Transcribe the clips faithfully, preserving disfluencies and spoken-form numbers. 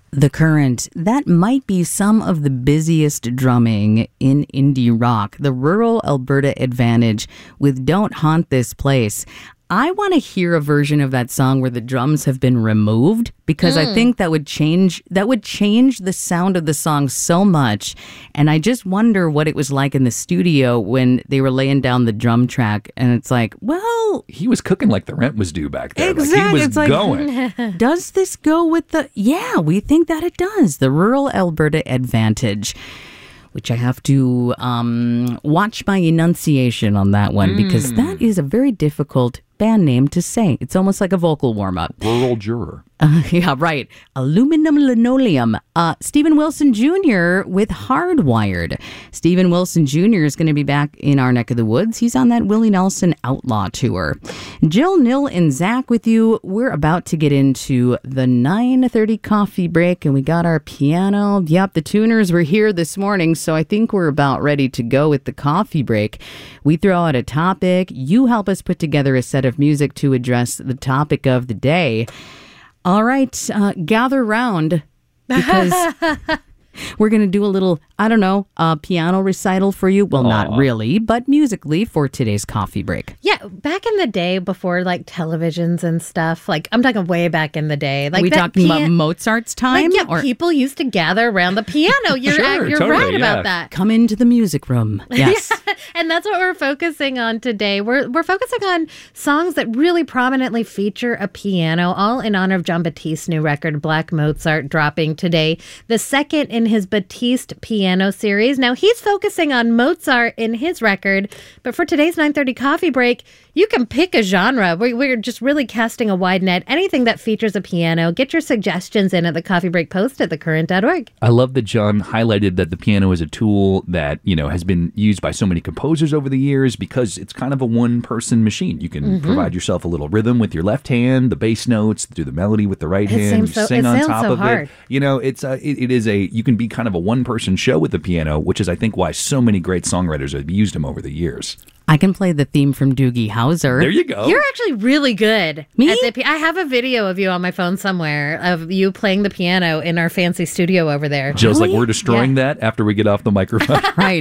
The Current, that might be some of the busiest drumming in indie rock. The Rural Alberta Advantage with Don't Haunt This Place. I want to hear a version of that song where the drums have been removed, because mm. I think that would change that would change the sound of the song so much. And I just wonder what it was like in the studio when they were laying down the drum track. And it's like, well, he was cooking like the rent was due back there. Exactly. Like he was it's like, going. Does this go with the? Yeah, we think that it does. The Rural Alberta Advantage. Which I have to um, watch my enunciation on that one, mm. because that is a very difficult band name to say. It's almost like a vocal warm-up. Rural Juror. Uh, yeah, right. Aluminum Linoleum. Uh, Steven Wilson Junior with Hardwired. Steven Wilson Junior is going to be back in our neck of the woods. He's on that Willie Nelson Outlaw Tour. Jill, Nil, and Zach with you. We're about to get into the nine thirty coffee break, and we got our piano. Yep, the tuners were here this morning, so I think we're about ready to go with the coffee break. We throw out a topic. You help us put together a set of music to address the topic of the day. All right, uh, gather round, because we're going to do a little, I don't know, uh, piano recital for you. Well, Aww. Not really, but musically for today's coffee break. Yeah, back in the day before like televisions and stuff, like I'm talking way back in the day. Like Are we talking pian- about Mozart's time? Like, yeah, or? People used to gather around the piano. You're, sure, you're totally, right yeah. about that. Come into the music room. Yes. Yeah, and that's what we're focusing on today. We're we're focusing on songs that really prominently feature a piano, all in honor of Jon Batiste's new record, Black Mozart, dropping today. The second in his Batiste piano series. Now, he's focusing on Mozart in his record, but for today's nine thirty coffee break, you can pick a genre. We're, we're just really casting a wide net. Anything that features a piano. Get your suggestions in at the Coffee Break post at the current dot org. I love that John highlighted that the piano is a tool that, you know, has been used by so many composers over the years, because it's kind of a one-person machine. You can mm-hmm. provide yourself a little rhythm with your left hand, the bass notes, do the melody with the right it hand, you so, sing on top so of hard. it. You know, it's uh, it, it is a you can be kind of a one-person show with the piano, which is, I think, why so many great songwriters have used them over the years. I can play the theme from Doogie Howser. There you go. You're actually really good. Me? At the, I have a video of you on my phone somewhere of you playing the piano in our fancy studio over there. Jill's Really? like, we're destroying Yeah. that after we get off the microphone. Right.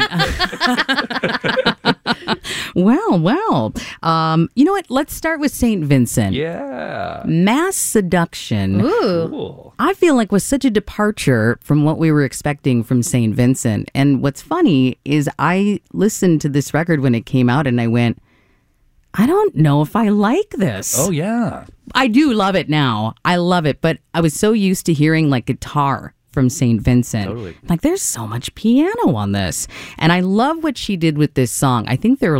well, well. Um, you know what? Let's start with Saint Vincent. Yeah. Mass Seduction. Ooh. Cool. I feel like was such a departure from what we were expecting from Saint Vincent. And what's funny is I listened to this record when it came out and I went, I don't know if I like this. Oh, yeah. I do love it now. I love it. But I was so used to hearing like guitar from Saint Vincent. Totally. Like there's so much piano on this. And I love what she did with this song. I think there are